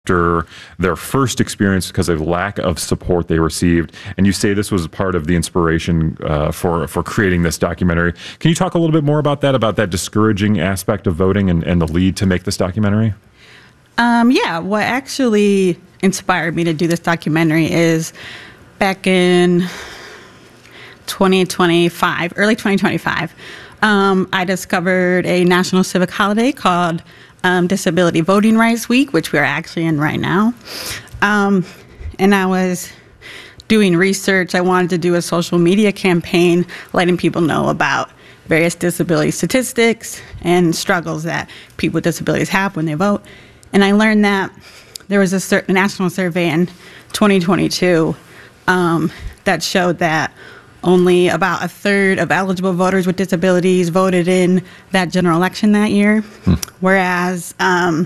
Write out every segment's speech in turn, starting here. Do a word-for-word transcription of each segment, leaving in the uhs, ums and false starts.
after their first experience because of lack of support they received. And you say this was part of the inspiration uh, for, for creating this documentary. Can you talk a little bit more about that, about that discouraging aspect of voting and, and the lead to make this documentary? Um, yeah, what actually inspired me to do this documentary is back in twenty twenty-five, early twenty twenty-five, um, I discovered a national civic holiday called um, Disability Voting Rights Week, which we're actually in right now. Um, and I was doing research. I wanted to do a social media campaign letting people know about various disability statistics and struggles that people with disabilities have when they vote. And I learned that there was a certain national survey in twenty twenty-two um, that showed that only about a third of eligible voters with disabilities voted in that general election that year, hmm. whereas um,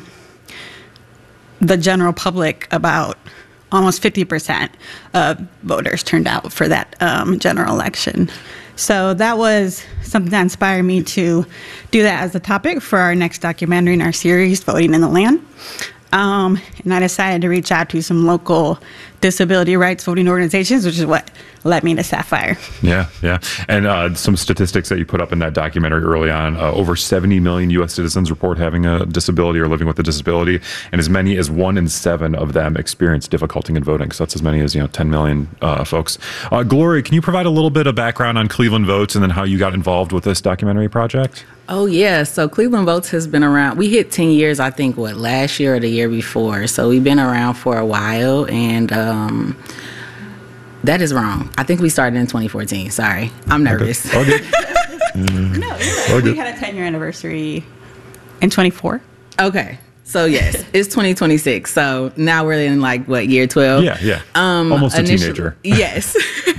the general public, about almost fifty percent of voters turned out for that um, general election. So that was something that inspired me to do that as a topic for our next documentary in our series, Voting in the Land. Um, and I decided to reach out to some local disability rights voting organizations, which is what led me to Sapphire. Yeah, yeah. And uh, some statistics that you put up in that documentary early on, uh, over seventy million U S citizens report having a disability or living with a disability, and as many as one in seven of them experience difficulty in voting. So that's as many as, you know, ten million uh, folks. Uh, Glory, can you provide a little bit of background on Cleveland Votes and then how you got involved with this documentary project? Oh, yeah. So Cleveland Votes has been around. We hit ten years, I think, what, last year or the year before. So we've been around for a while, and um, that is wrong. I think we started in twenty fourteen. Sorry. I'm nervous. Okay. Okay. mm. No, you're right. Okay. We had a ten-year anniversary in twenty-four. Okay. So, yes, it's twenty twenty-six. So now we're in, like, what, year twelve? Yeah, yeah. Um, Almost a teenager. Yes.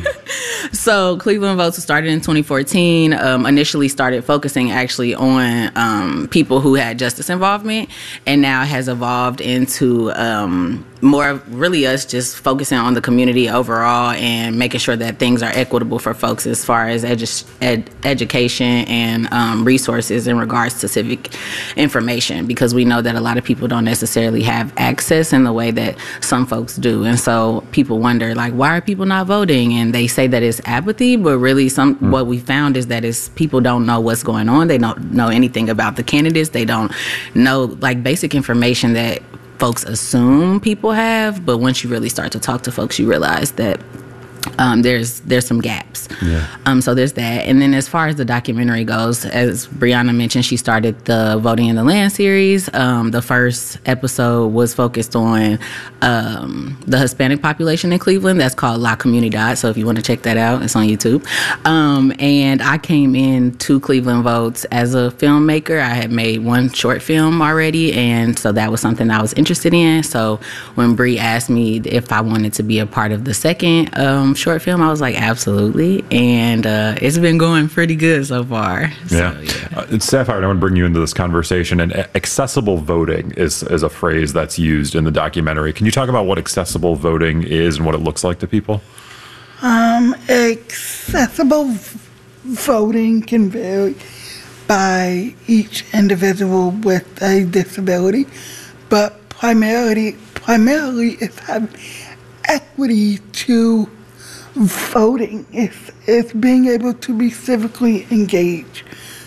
So Cleveland Votes started in twenty fourteen, um, initially started focusing actually on um, people who had justice involvement, and now has evolved into um, more really us just focusing on the community overall and making sure that things are equitable for folks as far as edu- ed- education and um, resources in regards to civic information, because we know that a lot of people don't necessarily have access in the way that some folks do. And so people wonder, like, why are people not voting? And they say that it's apathy, but really some mm. what we found is that is people don't know what's going on. They don't know anything about the candidates. They don't know, like, basic information that folks assume people have, but once you really start to talk to folks, you realize that um, there's there's some gaps. Yeah. Um, so there's that. And then as far as the documentary goes, as Brianna mentioned, she started the Voting in the Land series. Um, the first episode was focused on um, the Hispanic population in Cleveland. That's called La Comunidad. So if you want to check that out, it's on YouTube. Um, and I came in to Cleveland Votes as a filmmaker. I had made one short film already, and so that was something I was interested in. So when Bree asked me if I wanted to be a part of the second um, short film, I was like, absolutely. And uh, it's been going pretty good so far. So, yeah. yeah. Uh, Sapphire, I want to bring you into this conversation. And accessible voting is, is a phrase that's used in the documentary. Can you talk about what accessible voting is and what it looks like to people? Um, accessible voting can vary by each individual with a disability, but primarily, primarily it's having equity to voting. It's, it's being able to be civically engaged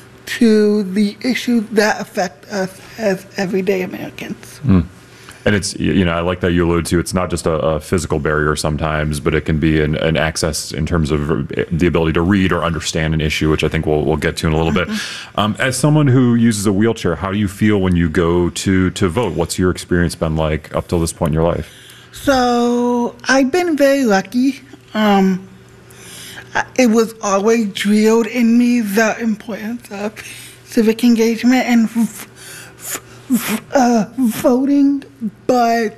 to the issues that affect us as everyday Americans. Mm. And it's, you know, I like that you allude to, it's not just a, a physical barrier sometimes, but it can be an, an access in terms of the ability to read or understand an issue, which I think we'll, we'll get to in a little mm-hmm. bit. Um, as someone who uses a wheelchair, how do you feel when you go to, to vote? What's your experience been like up till this point in your life? So I've been very lucky. Um, it was always drilled in me the importance of civic engagement and f- f- uh, voting, but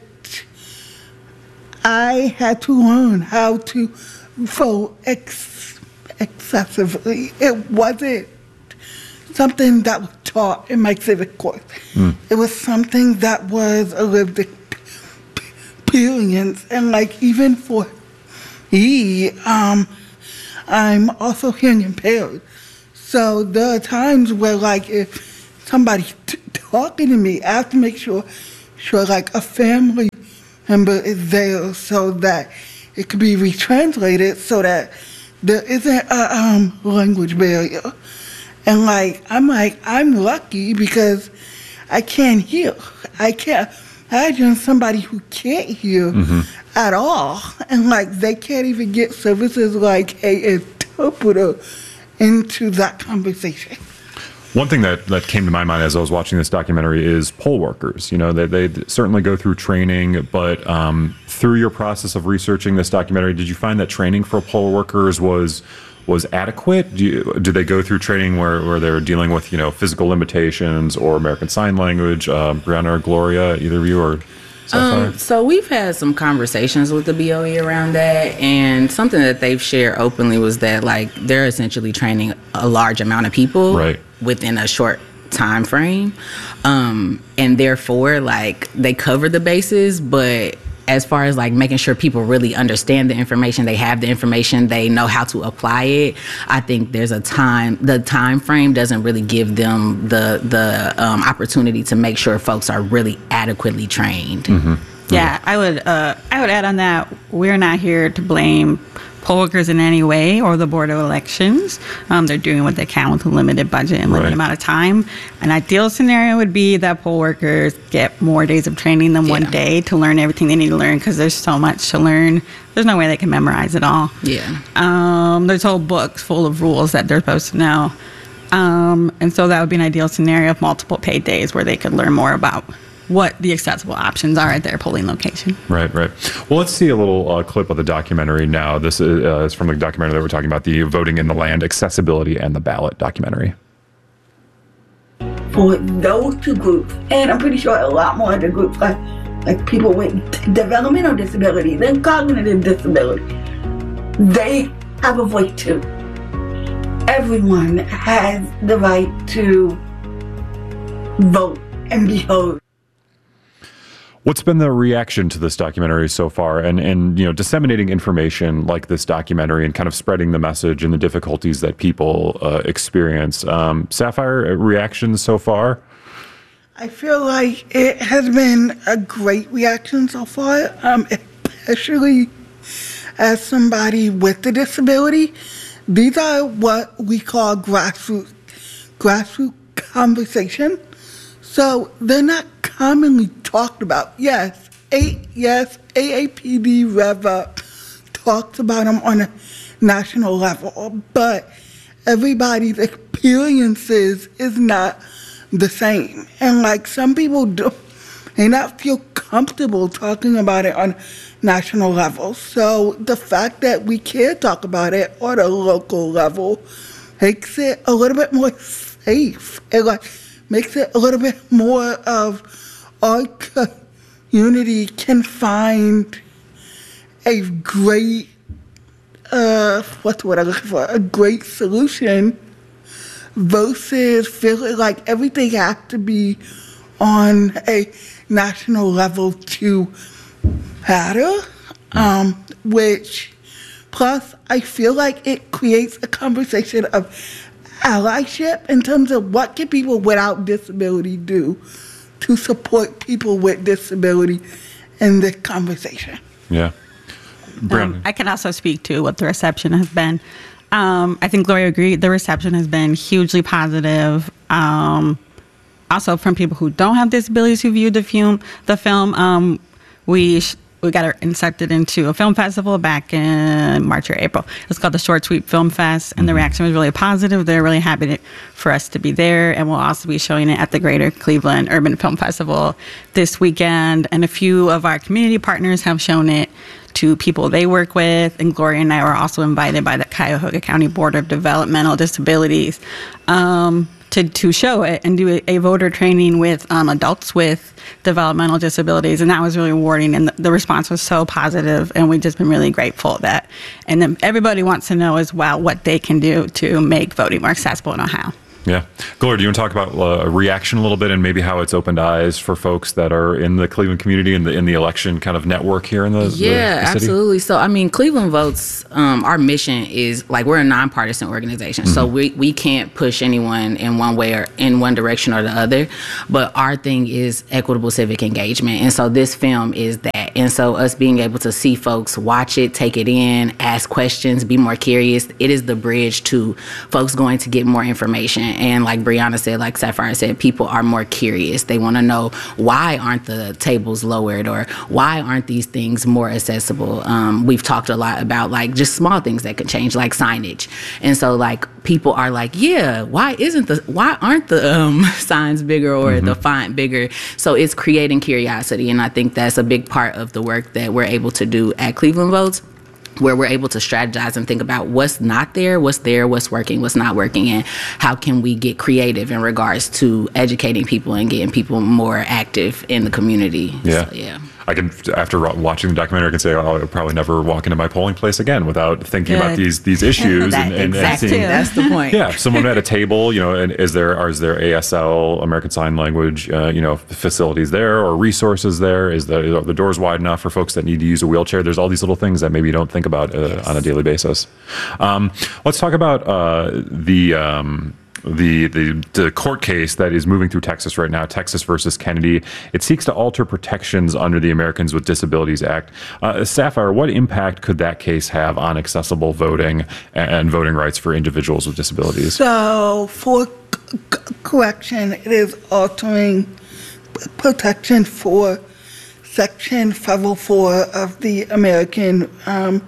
I had to learn how to vote ex- excessively. It wasn't something that was taught in my civic course. Mm. It was something that was a lived experience, and like even for me, um, I'm also hearing impaired. So there are times where, like, if somebody's t- talking to me, I have to make sure sure like a family member is there so that it could be retranslated so that there isn't a um, language barrier. And like, I'm like, I'm lucky because I can't hear. I can't imagine somebody who can't hear mm-hmm. at all. And like, they can't even get services like a interpreter into that conversation. One thing that, that came to my mind as I was watching this documentary is poll workers. You know, they, they certainly go through training, but um, through your process of researching this documentary, did you find that training for poll workers was was adequate? Do you, did they go through training where, where they were dealing with, you know, physical limitations or American Sign Language? Uh, Brianna or Gloria, either of you, or Um, so we've had some conversations with the B O E around that, and something that they've shared openly was that like they're essentially training a large amount of people right. within a short time frame, um, and therefore like they cover the bases, but as far as like making sure people really understand the information, they have the information, they know how to apply it, I think there's a time, the time frame doesn't really give them the the um, opportunity to make sure folks are really adequately trained. Mm-hmm. Yeah, I would uh, I would add on that, we're not here to blame poll workers in any way or the Board of Elections. Um, they're doing what they can with a limited budget and limited Right. amount of time. An ideal scenario would be that poll workers get more days of training than Yeah. one day to learn everything they need to learn, because there's so much to learn. There's no way they can memorize it all. Yeah. Um, there's whole books full of rules that they're supposed to know. Um, and so that would be an ideal scenario of multiple paid days where they could learn more about what the accessible options are at their polling location. Right, right. Well, let's see a little uh, clip of the documentary now. This is, uh, is from the documentary that we're talking about, the Voting in the Land, Accessibility, and the Ballot documentary. For those two groups, and I'm pretty sure a lot more other groups, like, like people with developmental disabilities and cognitive disability, they have a voice too. Everyone has the right to vote and be heard. What's been the reaction to this documentary so far, and, and you know, disseminating information like this documentary and kind of spreading the message and the difficulties that people uh, experience? Um, Sapphire, reactions so far? I feel like it has been a great reaction so far, um, especially as somebody with a disability. These are what we call grassroots, grassroots conversation. So they're not commonly talked about. Yes, a, yes, A A P D Reva talks about them on a national level, but everybody's experiences is not the same. And like some people do, may not feel comfortable talking about it on national level. So the fact that we can talk about it on a local level makes it a little bit more safe. It like makes it a little bit more of our community can find a great, uh, what's what I'm looking for, a great solution versus feeling like everything has to be on a national level to matter, um, which plus I feel like it creates a conversation of allyship in terms of what can people without disability do to support people with disability in this conversation. Yeah. Um, I can also speak to what the reception has been. Um, I think Gloria agreed. The reception has been hugely positive. Um, also, from people who don't have disabilities who viewed the film, the film, um, we sh- we got accepted into a film festival back in March or April. It's called the Short Sweep Film Fest, and the reaction was really positive. They're really happy to, for us to be there, and we'll also be showing it at the Greater Cleveland Urban Film Festival this weekend. And a few of our community partners have shown it to people they work with, and Gloria and I were also invited by the Cuyahoga County Board of Developmental Disabilities um, to, to show it and do a, a voter training with um, adults with developmental disabilities, and that was really rewarding, and the, the response was so positive, and we've just been really grateful of that. And then everybody wants to know as well what they can do to make voting more accessible in Ohio. Yeah. Gloria, do you want to talk about uh, reaction a little bit and maybe how it's opened eyes for folks that are in the Cleveland community and in the, in the election kind of network here in the, yeah, the, the city? Absolutely. So, I mean, Cleveland Votes, um, our mission is like we're a nonpartisan organization. Mm-hmm. So we, we can't push anyone in one way or in one direction or the other. But our thing is equitable civic engagement. And so this film is that. And so us being able to see folks watch it, take it in, ask questions, be more curious, it is the bridge to folks going to get more information. And like Brianna said, like Sapphire said, people are more curious. They want to know, why aren't the tables lowered, or why aren't these things more accessible? Um, we've talked a lot about like just small things that could change, like signage. And so like people are like, yeah, why isn't the, why aren't the um, signs bigger or mm-hmm. the font bigger? So it's creating curiosity. And I think that's a big part of the work that we're able to do at Cleveland Votes, where we're able to strategize and think about what's not there, what's there, what's working, what's not working, and how can we get creative in regards to educating people and getting people more active in the community. Yeah. So, yeah. I can, after watching the documentary, I can say, oh, I'll probably never walk into my polling place again without thinking Good. about these these issues. that, and, and, exactly. and seeing, That's the point. Yeah, if someone at a table, you know, and is there are is there A S L, American Sign Language, uh, you know, facilities there or resources there? Is the are the doors wide enough for folks that need to use a wheelchair? There's all these little things that maybe you don't think about uh, yes. on a daily basis. Um, let's talk about uh, the. Um, The, the the court case that is moving through Texas right now, Texas versus Kennedy. It seeks to alter protections under the Americans with Disabilities Act. Uh, Sapphire, what impact could that case have on accessible voting and voting rights for individuals with disabilities? So, for c- c- correction, it is altering protection for Section five oh four of the American um,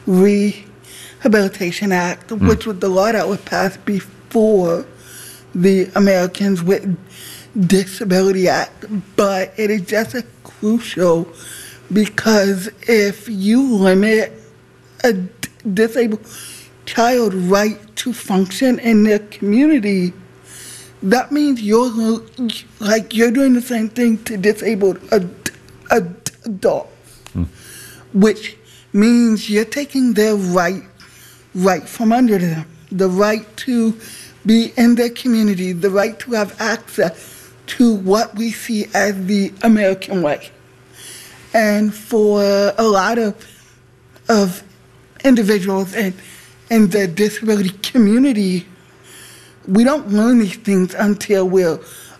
Rehabilitation Act, mm. which was the law that was passed before. For the Americans with Disability Act, but it is just a crucial because if you limit a d- disabled child right to function in their community, that means you're like you're doing the same thing to disabled ad- ad- adults, hmm. which means you're taking their right right from under them, the right to be in their community, the right to have access to what we see as the American way. And for a lot of of individuals and in the disability community, we don't learn these things until we're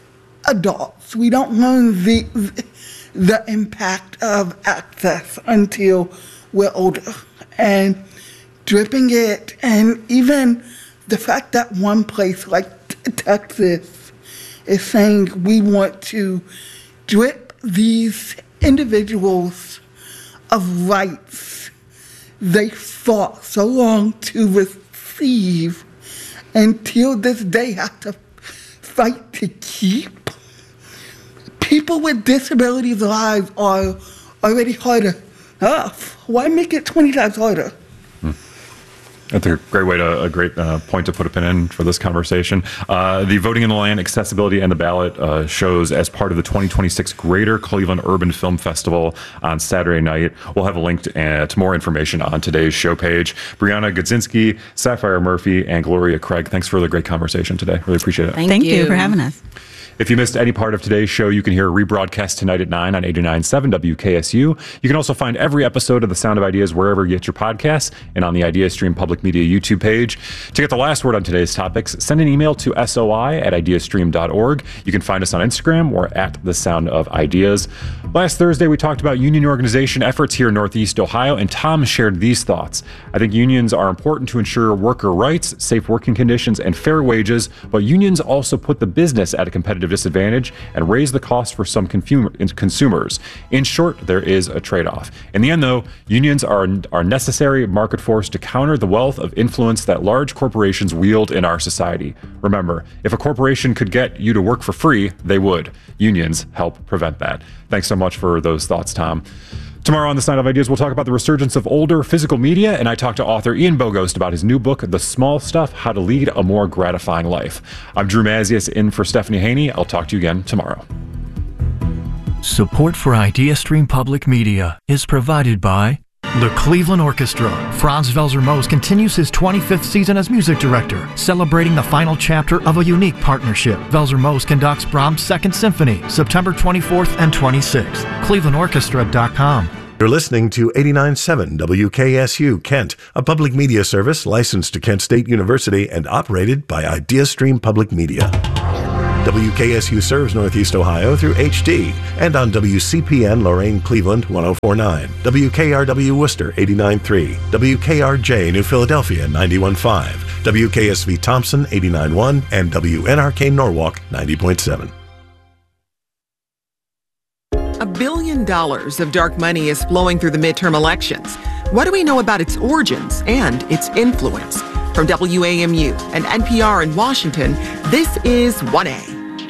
adults. We don't learn the the impact of access until we're older. And dripping it, and even the fact that one place like t- Texas is saying we want to drip these individuals of rights they fought so long to receive until this day have to fight to keep. People with disabilities' lives are already harder enough. Why make it twenty times harder? That's a great way to a great uh, point to put a pin in for this conversation. Uh, the Voting in the Land, Accessibility and the Ballot uh, shows as part of the twenty twenty-six Greater Cleveland Urban Film Festival on Saturday night. We'll have a link to, uh, to more information on today's show page. Brianna Godzinski, Sapphire Murphy, and Gloria Craig, thanks for the great conversation today. Really appreciate it. Thank, Thank you. you for having us. If you missed any part of today's show, you can hear a rebroadcast tonight at nine on eighty-nine point seven W K S U. You can also find every episode of The Sound of Ideas wherever you get your podcasts and on the IdeaStream Public Media YouTube page. To get the last word on today's topics, send an email to soi at ideastream dot org. You can find us on Instagram or at The Sound of Ideas. Last Thursday, we talked about union organization efforts here in Northeast Ohio, and Tom shared these thoughts. I think unions are important to ensure worker rights, safe working conditions, and fair wages, but unions also put the business at a competitive disadvantage and raise the cost for some consumers. In short, there is a trade-off. In the end, though, unions are are necessary market force to counter the wealth of influence that large corporations wield in our society. Remember, if a corporation could get you to work for free, they would. Unions help prevent that. Thanks so much for those thoughts, Tom. Tomorrow on The Sound of Ideas, we'll talk about the resurgence of older physical media, and I talked to author Ian Bogost about his new book, The Small Stuff, How to Lead a More Gratifying Life. I'm Drew Mazias in for Stephanie Haney. I'll talk to you again tomorrow. Support for IdeaStream Public Media is provided by The Cleveland Orchestra. Franz Welser-Moos continues his twenty-fifth season as music director, celebrating the final chapter of a unique partnership. Welser-Moos conducts Brahms' Second Symphony, September twenty-fourth and twenty-sixth. cleveland orchestra dot com. You're listening to eighty-nine point seven W K S U Kent, a public media service licensed to Kent State University and operated by IdeaStream Public Media. W K S U serves Northeast Ohio through H D and on W C P N Lorain Cleveland one oh four point nine, W K R W Worcester eighty-nine point three, W K R J New Philadelphia ninety-one point five, W K S V Thompson eighty-nine point one, and W N R K Norwalk ninety point seven. A billion dollars of dark money is flowing through the midterm elections. What do we know about its origins and its influence? From W A M U and N P R in Washington, this is one A.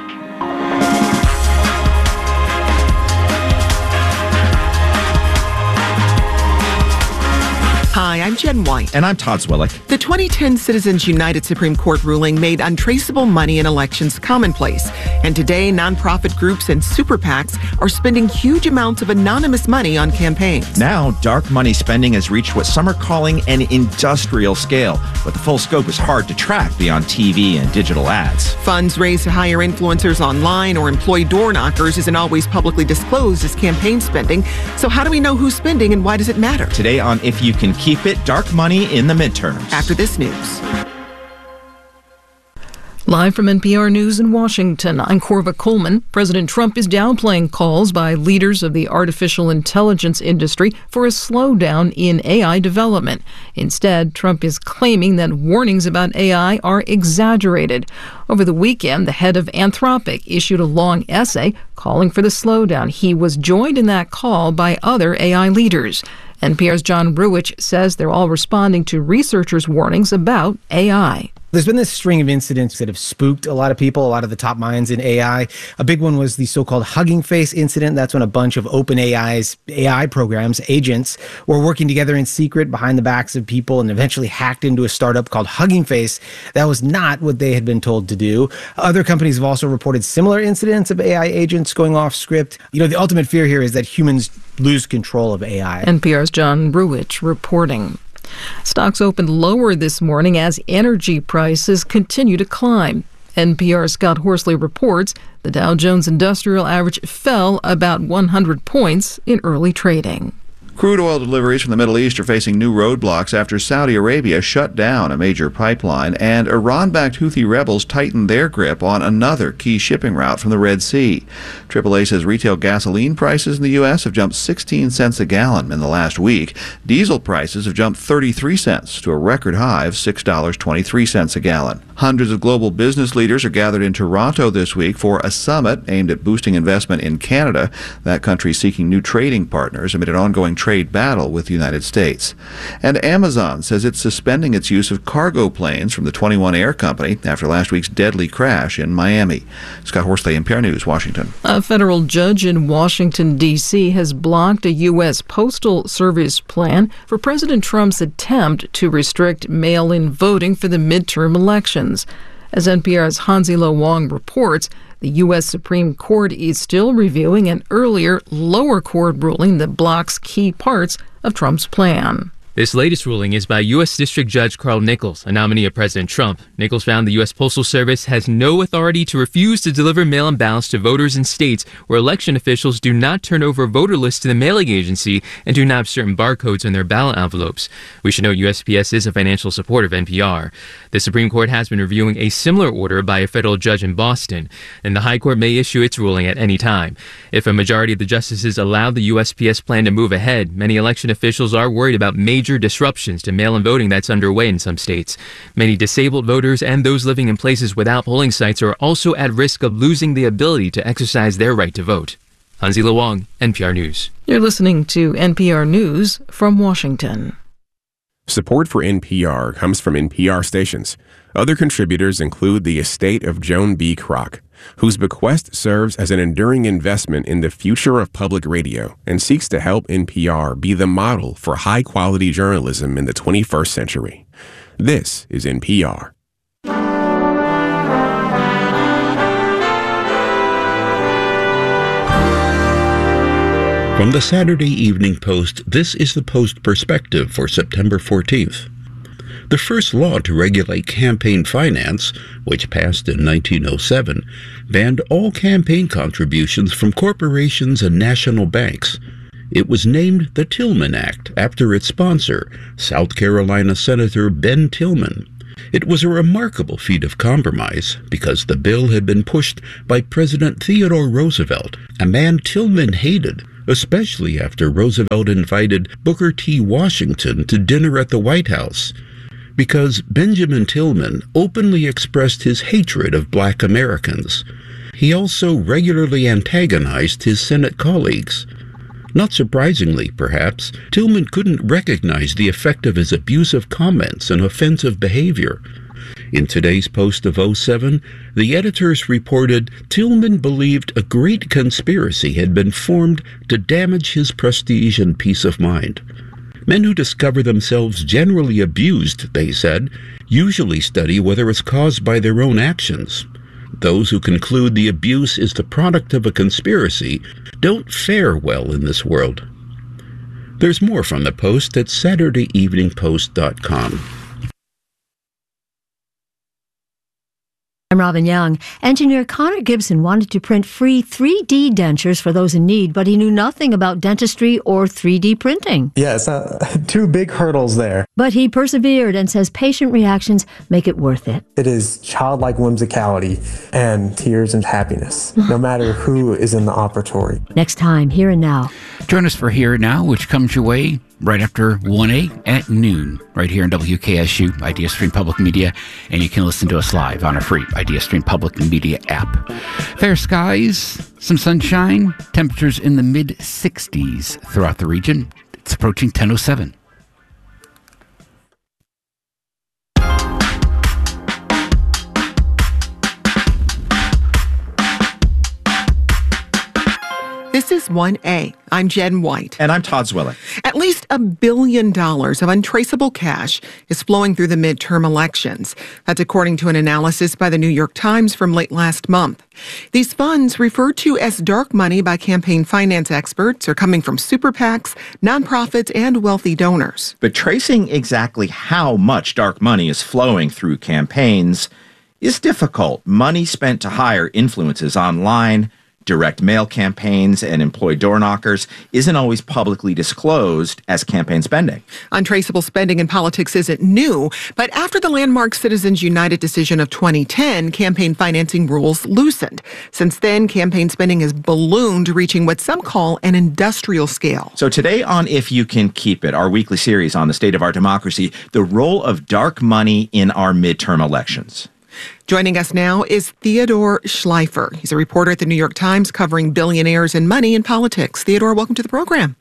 Hi, I'm Jen White. And I'm Todd Zwillick. The twenty ten Citizens United Supreme Court ruling made untraceable money in elections commonplace. And today, nonprofit groups and super PACs are spending huge amounts of anonymous money on campaigns. Now, dark money spending has reached what some are calling an industrial scale, but the full scope is hard to track beyond T V and digital ads. Funds raised to hire influencers online or employ door knockers isn't always publicly disclosed as campaign spending. So how do we know who's spending and why does it matter? Today on If You Can Keep It, dark money in the midterms. After this news. Live from N P R News in Washington, I'm Corva Coleman. President Trump is downplaying calls by leaders of the artificial intelligence industry for a slowdown in A I development. Instead, Trump is claiming that warnings about A I are exaggerated. Over the weekend, the head of Anthropic issued a long essay calling for the slowdown. He was joined in that call by other A I leaders. N P R's John Ruwitch says they're all responding to researchers' warnings about A I. There's been this string of incidents that have spooked a lot of people, a lot of the top minds in A I. A big one was the so-called Hugging Face incident. That's when a bunch of OpenAI's A I programs, agents, were working together in secret behind the backs of people and eventually hacked into a startup called Hugging Face. That was not what they had been told to do. Other companies have also reported similar incidents of A I agents going off script. You know, the ultimate fear here is that humans lose control of A I. N P R's John Ruwitch reporting. Stocks opened lower this morning as energy prices continue to climb. N P R's Scott Horsley reports the Dow Jones Industrial Average fell about one hundred points in early trading. Crude oil deliveries from the Middle East are facing new roadblocks after Saudi Arabia shut down a major pipeline and Iran-backed Houthi rebels tightened their grip on another key shipping route from the Red Sea. triple A says retail gasoline prices in the U S have jumped sixteen cents a gallon in the last week. Diesel prices have jumped thirty-three cents to a record high of six dollars and twenty-three cents a gallon. Hundreds of global business leaders are gathered in Toronto this week for a summit aimed at boosting investment in Canada. That country seeking new trading partners amid an ongoing trade battle with the United States. And Amazon says it's suspending its use of cargo planes from the twenty-one Air Company after last week's deadly crash in Miami. Scott Horsley, N P R News, Washington. A federal judge in Washington, D C has blocked a U S Postal Service plan for President Trump's attempt to restrict mail-in voting for the midterm elections. As N P R's Hansi-Lo Wong reports, the U S Supreme Court is still reviewing an earlier lower court ruling that blocks key parts of Trump's plan. This latest ruling is by U S District Judge Carl Nichols, a nominee of President Trump. Nichols found the U S Postal Service has no authority to refuse to deliver mail-in ballots to voters in states where election officials do not turn over voter lists to the mailing agency and do not have certain barcodes on their ballot envelopes. We should note U S P S is a financial supporter of N P R. The Supreme Court has been reviewing a similar order by a federal judge in Boston, and the High Court may issue its ruling at any time. If a majority of the justices allow the U S P S plan to move ahead, many election officials are worried about major disruptions to mail-in voting that's underway in some states. Many disabled voters and those living in places without polling sites are also at risk of losing the ability to exercise their right to vote. Hansi-Lo Wong, N P R News. You're listening to N P R News from Washington. Support for N P R comes from N P R stations. Other contributors include the estate of Joan B. Kroc, whose bequest serves as an enduring investment in the future of public radio and seeks to help N P R be the model for high-quality journalism in the twenty-first century. This is N P R. From the Saturday Evening Post, this is the Post Perspective for September fourteenth. The first law to regulate campaign finance, which passed in nineteen oh seven, banned all campaign contributions from corporations and national banks. It was named the Tillman Act after its sponsor, South Carolina Senator Ben Tillman. It was a remarkable feat of compromise because the bill had been pushed by President Theodore Roosevelt, a man Tillman hated, especially after Roosevelt invited Booker T. Washington to dinner at the White House, because Benjamin Tillman openly expressed his hatred of black Americans. He also regularly antagonized his Senate colleagues. Not surprisingly, perhaps, Tillman couldn't recognize the effect of his abusive comments and offensive behavior. In today's Post of oh seven, the editors reported Tillman believed a great conspiracy had been formed to damage his prestige and peace of mind. Men who discover themselves generally abused, they said, usually study whether it's caused by their own actions. Those who conclude the abuse is the product of a conspiracy don't fare well in this world. There's more from the Post at Saturday Evening Post dot com. I'm Robin Young. Engineer Connor Gibson wanted to print free three D dentures for those in need, but he knew nothing about dentistry or three D printing. Yeah, it's not, two big hurdles there. But he persevered and says patient reactions make it worth it. It is childlike whimsicality and tears and happiness, no matter who is in the operatory. Next time, Here and Now. Join us for Here and Now, which comes your way right after one A at noon, right here on W K S U, IdeaStream Public Media, and you can listen to us live on our free IdeaStream Public Media app. Fair skies, some sunshine, temperatures in the mid sixties throughout the region. It's approaching ten oh seven. This is one A. I'm Jen White. And I'm Todd Zwilling. At least a billion dollars of untraceable cash is flowing through the midterm elections. That's according to an analysis by the New York Times from late last month. These funds, referred to as dark money by campaign finance experts, are coming from super PACs, nonprofits, and wealthy donors. But tracing exactly how much dark money is flowing through campaigns is difficult. Money spent to hire influencers online, direct mail campaigns, and employ door knockers isn't always publicly disclosed as campaign spending. Untraceable spending in politics isn't new, but after the landmark Citizens United decision of twenty ten, campaign financing rules loosened. Since then, campaign spending has ballooned, reaching what some call an industrial scale. So today on If You Can Keep It, our weekly series on the state of our democracy, the role of dark money in our midterm elections. Joining us now is Theodore Schleifer. He's a reporter at the New York Times covering billionaires and money in politics. Theodore, welcome to the program.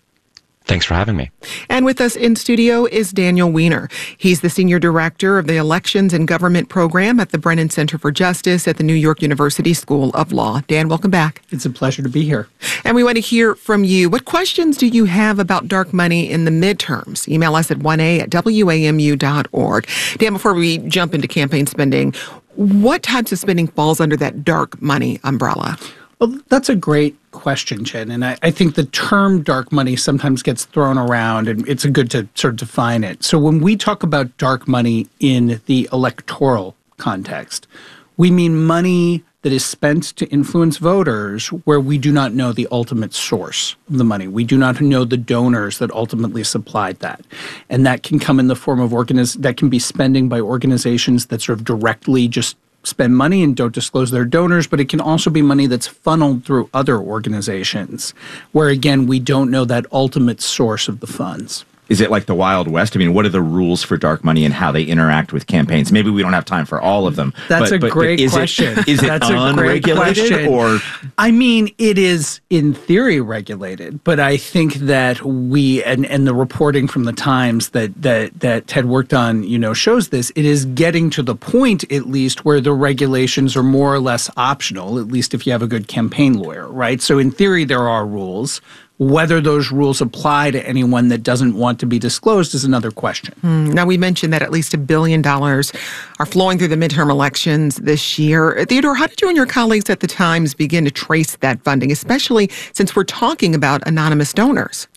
Thanks for having me. And with us in studio is Daniel Weiner. He's the senior director of the Elections and Government Program at the Brennan Center for Justice at the New York University School of Law. Dan, welcome back. It's a pleasure to be here. And we want to hear from you. What questions do you have about dark money in the midterms? Email us at one A at W A M U dot org. Dan, before we jump into campaign spending, what types of spending falls under that dark money umbrella? Well, that's a great question, Jen. And I, I think the term dark money sometimes gets thrown around, and it's good to sort of define it. So when we talk about dark money in the electoral context, we mean money that is spent to influence voters where we do not know the ultimate source of the money. We do not know the donors that ultimately supplied that. And that can come in the form of organiz- that can be spending by organizations that sort of directly just spend money and don't disclose their donors, but it can also be money that's funneled through other organizations where, again, we don't know that ultimate source of the funds. Is it like the Wild West? I mean, what are the rules for dark money and how they interact with campaigns? Maybe we don't have time for all of them. That's but, a but, great but is question. It, is it That's unregulated a great or? I mean, it is in theory regulated, but I think that we and, and the reporting from the Times that that that Ted worked on, you know, shows this. It is getting to the point, at least, where the regulations are more or less optional. At least if you have a good campaign lawyer, right? So in theory, there are rules. Whether those rules apply to anyone that doesn't want to be disclosed is another question. Mm, now, we mentioned that at least a billion dollars are flowing through the midterm elections this year. Theodore, how did you and your colleagues at the Times begin to trace that funding, especially since we're talking about anonymous donors?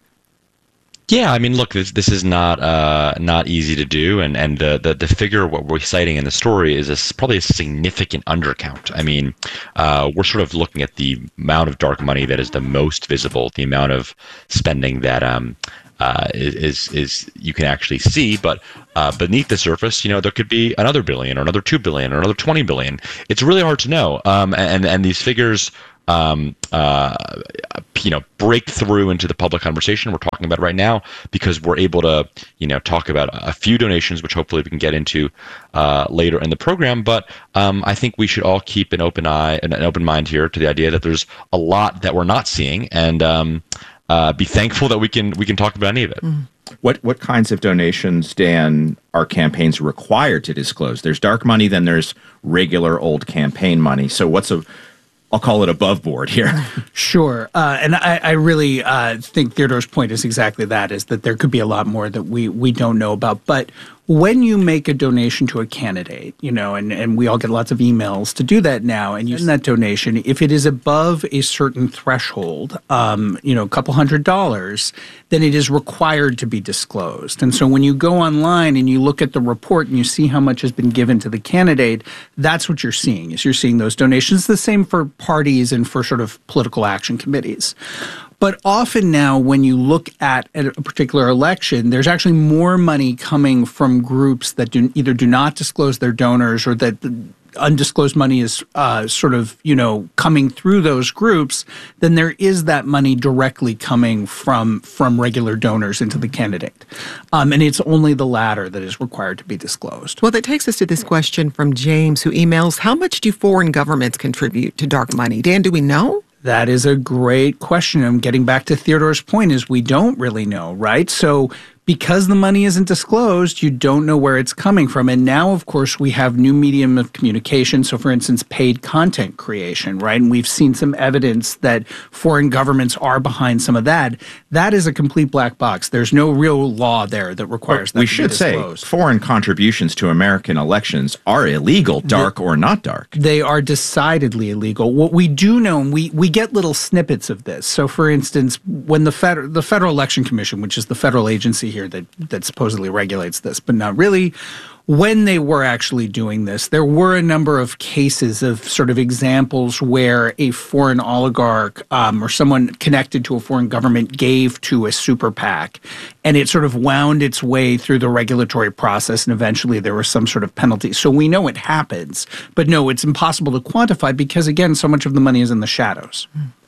Yeah, I mean, look, this this is not uh, not easy to do, and and the, the the figure what we're citing in the story is a, probably a significant undercount. I mean, uh, we're sort of looking at the amount of dark money that is the most visible, the amount of spending that um uh, is is you can actually see, but uh, beneath the surface, you know, there could be another billion, or another two billion, or another twenty billion. It's really hard to know, um, and and these figures. Um, uh, you know, break through into the public conversation we're talking about right now because we're able to, you know, talk about a few donations, which hopefully we can get into uh, later in the program. But um, I think we should all keep an open eye and an open mind here to the idea that there's a lot that we're not seeing, and um, uh, be thankful that we can we can talk about any of it. Mm. What what kinds of donations, Dan, are campaigns required to disclose? There's dark money, then there's regular old campaign money. So what's a I'll call it above board here. Sure. Uh, and I, I really uh, think Theodore's point is exactly that, is that there could be a lot more that we, we don't know about. But when you make a donation to a candidate, you know, and, and we all get lots of emails to do that now, and you send that donation, if it is above a certain threshold, um, you know, a couple hundred dollars, then it is required to be disclosed. And so when you go online and you look at the report and you see how much has been given to the candidate, that's what you're seeing, is you're seeing those donations. The same for parties and for sort of political action committees. But often now when you look at a particular election, there's actually more money coming from groups that do either do not disclose their donors, or that the undisclosed money is uh, sort of, you know, coming through those groups, than there is that money directly coming from from regular donors into the candidate. Um, and it's only the latter that is required to be disclosed. Well, that takes us to this question from James, who emails, how much do foreign governments contribute to dark money? Dan, do we know? That is a great question. I'm getting back to Theodore's point, is we don't really know, right? So because the money isn't disclosed, you don't know where it's coming from. And now, of course, we have new medium of communication. So, for instance, paid content creation, right? And we've seen some evidence that foreign governments are behind some of that. That is a complete black box. There's no real law there that requires that we to should be say disclosed. Foreign contributions to American elections are illegal, dark The- or not dark. They are decidedly illegal. What we do know, and we, we get little snippets of this. So, for instance, when the federal the Federal Election Commission, which is the federal agency here that that supposedly regulates this, but not really, when they were actually doing this, there were a number of cases of sort of examples where a foreign oligarch um, or someone connected to a foreign government gave to a super PAC, and it sort of wound its way through the regulatory process, and eventually there was some sort of penalty. So we know it happens, but no, it's impossible to quantify because, again, so much of the money is in the shadows.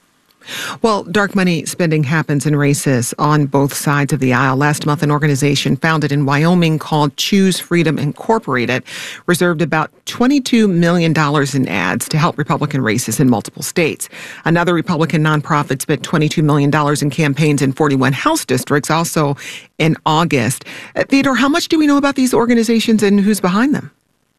Well, dark money spending happens in races on both sides of the aisle. Last month, an organization founded in Wyoming called Choose Freedom Incorporated reserved about twenty-two million dollars in ads to help Republican races in multiple states. Another Republican nonprofit spent twenty-two million dollars in campaigns in forty-one House districts, also in August. Uh, Theodore, how much do we know about these organizations and who's behind them?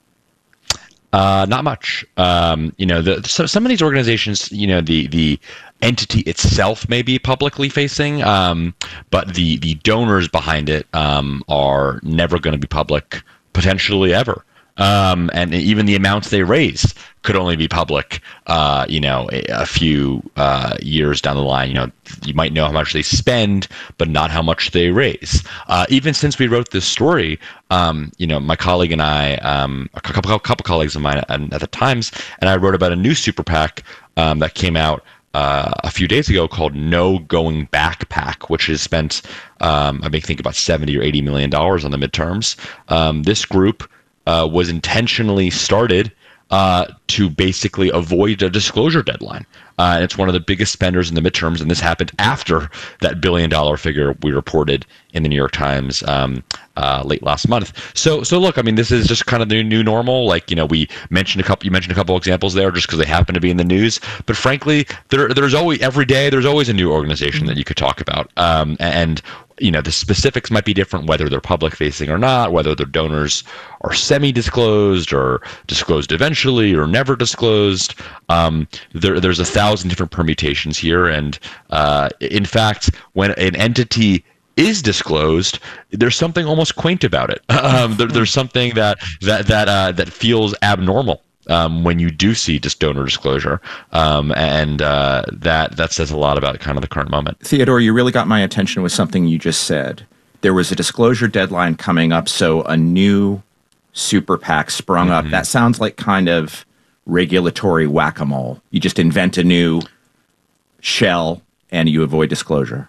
Uh, not much. Um, you know, the, so some of these organizations, you know, the the entity itself may be publicly facing, um, but the the donors behind it um, are never going to be public, potentially ever. Um, and even the amounts they raise could only be public, uh, you know, a, a few uh, years down the line. You know, you might know how much they spend, but not how much they raise. Uh, even since we wrote this story, um, you know, my colleague and I, um, a couple, a couple colleagues of mine at, at the Times, and I wrote about a new super PAC um, that came out Uh, a few days ago called No Going Back PAC, which has spent, um, I think, about seventy or eighty million dollars on the midterms. Um, this group uh, was intentionally started uh, to basically avoid a disclosure deadline. Uh, and it's one of the biggest spenders in the midterms, and this happened after that billion dollar figure we reported in the New York Times um, uh, late last month. So, so look, I mean, this is just kind of the new normal. Like, you know, we mentioned a couple, you mentioned a couple examples there just because they happen to be in the news. But frankly, there, there's always, every day, there's always a new organization that you could talk about. Um, and you know, the specifics might be different, whether they're public facing or not, whether their donors are semi-disclosed or disclosed eventually or never disclosed. Um, there, there's a thousand different permutations here. And uh, in fact, when an entity is disclosed, there's something almost quaint about it. Um, there, there's something that that that uh, that feels abnormal um, when you do see just donor disclosure, um, and uh, that that says a lot about kind of the current moment. Theodore, you really got my attention with something you just said. There was a disclosure deadline coming up, so a new super PAC sprung mm-hmm. up. That sounds like kind of regulatory whack-a-mole. You just invent a new shell and you avoid disclosure.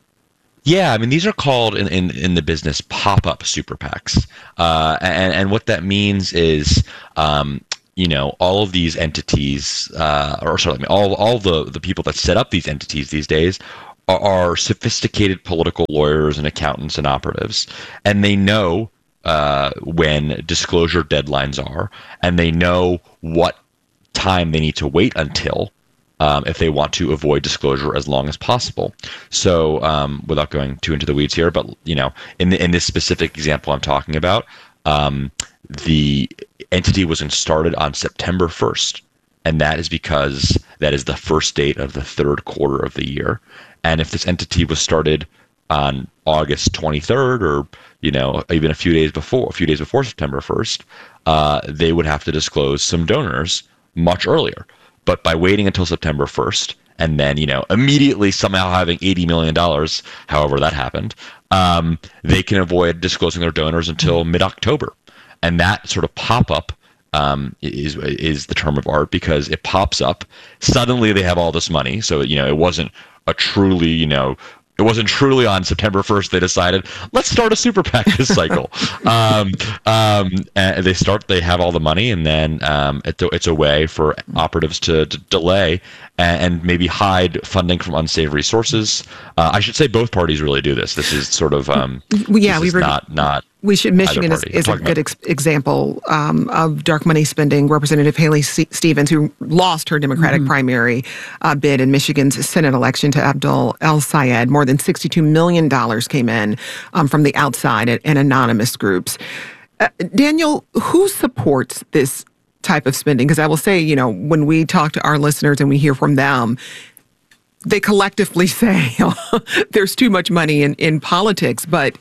Yeah, I mean, these are called in, in, in the business pop-up super PACs. Uh, and, and what that means is, um, you know, all of these entities, uh, or sorry, I mean, all, all the, the people that set up these entities these days are, are sophisticated political lawyers and accountants and operatives. And they know uh, when disclosure deadlines are, and they know what time they need to wait until Um, if they want to avoid disclosure as long as possible. So, um, without going too into the weeds here, but you know, in the, in this specific example I'm talking about, um, the entity was started on September first, and that is because that is the first date of the third quarter of the year. And if this entity was started on August twenty-third, or you know, even a few days before, a few days before September first, uh, they would have to disclose some donors much earlier. But by waiting until September first, and then, you know, immediately somehow having eighty million dollars, however that happened, um, they can avoid disclosing their donors until mid-October. And that sort of pop-up um, is is the term of art, because it pops up. Suddenly they have all this money. So, you know, it wasn't a truly, you know, it wasn't truly on September first they decided, let's start a super PAC this cycle. um, um, and they start, they have all the money, and then um, it's, a, it's a way for operatives to, to delay and, and maybe hide funding from unsavory sources. Uh, I should say both parties really do this. This is sort of um, yeah, we were not not. We should. Michigan is, is a good ex- example um, of dark money spending. Representative Haley C- Stevens, who lost her Democratic mm-hmm. primary uh, bid in Michigan's Senate election to Abdul El-Sayed, more than sixty-two million dollars came in um, from the outside and, and anonymous groups. Uh, Daniel, who supports this type of spending? Because I will say, you know, when we talk to our listeners and we hear from them, they collectively say there's too much money in, in politics, but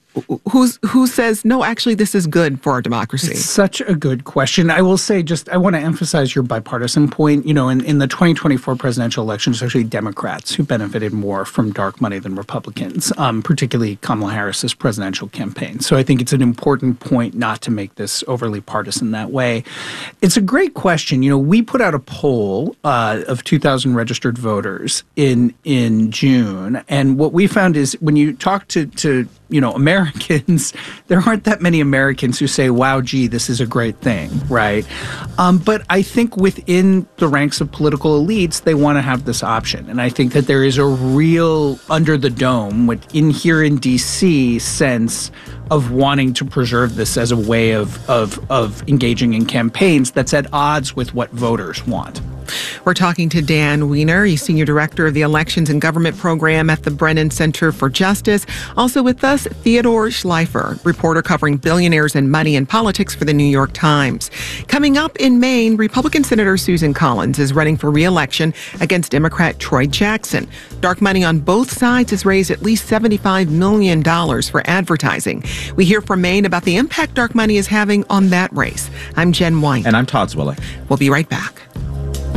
Who's, who says, no, actually, this is good for our democracy? It's such a good question. I will say, just, I want to emphasize your bipartisan point. You know, in, in the twenty twenty-four presidential election, it's actually Democrats who benefited more from dark money than Republicans, um, particularly Kamala Harris's presidential campaign. So I think it's an important point not to make this overly partisan that way. It's a great question. You know, we put out a poll uh, of two thousand registered voters in in June. And what we found is when you talk to, to you know, Americans, there aren't that many Americans who say, wow, gee, this is a great thing, right? Um, but I think within the ranks of political elites, they want to have this option. And I think that there is a real under the dome, with in here in D C sense of wanting to preserve this as a way of, of, of engaging in campaigns that's at odds with what voters want. We're talking to Dan Weiner. He's Senior Director of the Elections and Government Program at the Brennan Center for Justice. Also with us, Theodore Schleifer, reporter covering billionaires and money in politics for the New York Times. Coming up in Maine, Republican Senator Susan Collins is running for re-election against Democrat Troy Jackson. Dark money on both sides has raised at least seventy-five million dollars for advertising. We hear from Maine about the impact dark money is having on that race. I'm Jen White. And I'm Todd Zwillich. We'll be right back.